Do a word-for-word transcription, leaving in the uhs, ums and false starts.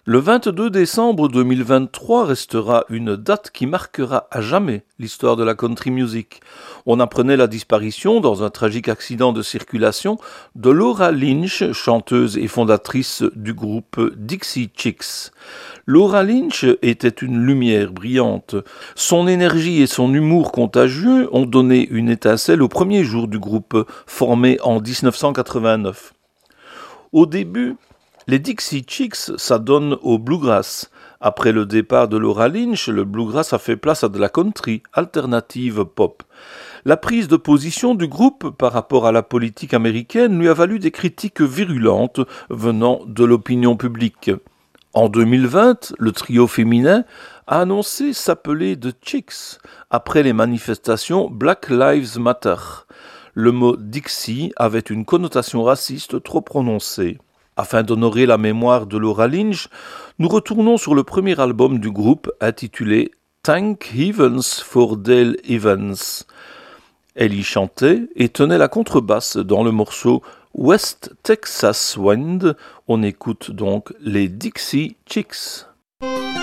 Le vingt-deux décembre deux mille vingt-trois restera une date qui marquera à jamais l'histoire de la country music. On apprenait la disparition, dans un tragique accident de circulation, de Laura Lynch, chanteuse et fondatrice du groupe Dixie Chicks. Laura Lynch était une lumière brillante. Son énergie et son humour contagieux ont donné une étincelle au premier jour du groupe, formé en dix-neuf cent quatre-vingt-neuf. Au début, les Dixie Chicks s'adonnent au bluegrass. Après le départ de Laura Lynch, le bluegrass a fait place à de la country, alternative pop. La prise de position du groupe par rapport à la politique américaine lui a valu des critiques virulentes venant de l'opinion publique. En deux mille vingt, le trio féminin a annoncé s'appeler The Chicks après les manifestations Black Lives Matter. Le mot Dixie avait une connotation raciste trop prononcée. Afin d'honorer la mémoire de Laura Lynch, nous retournons sur le premier album du groupe intitulé Thank Heavens for Dale Evans. Elle y chantait et tenait la contrebasse dans le morceau West Texas Wind. On écoute donc les Dixie Chicks.